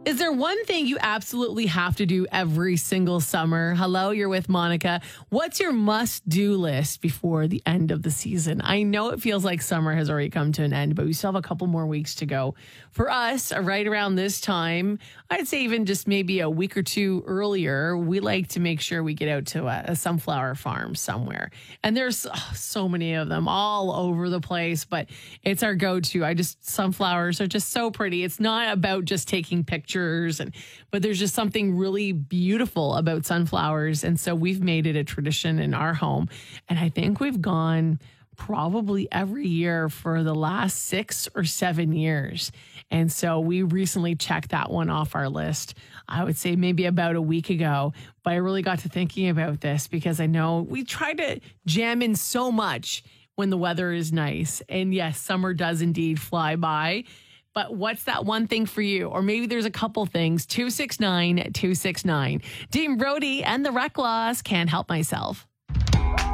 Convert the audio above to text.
Is there one thing you absolutely have to do every single summer? Hello, you're with Monica. What's your must-do list before the end of the season? I know it feels like summer has already come to an end, but we still have a couple more weeks to go. For us, right around this time, I'd say even just maybe a week or two earlier, we like to make sure we get out to a sunflower farm somewhere. And there's so many of them all over the place, but it's our go-to. Sunflowers are just so pretty. It's not about just taking pictures, but there's just something really beautiful about sunflowers. And so we've made it a tradition in our home. And I think we've gone probably every year for the last 6 or 7 years. And so we recently checked that one off our list. I would say maybe about a week ago, but I really got to thinking about this because I know we try to jam in so much when the weather is nice. And yes, summer does indeed fly by. But what's that one thing for you? Or maybe there's a couple things. 269-269. Dean Brody and the Rec Laws, Can't Help Myself.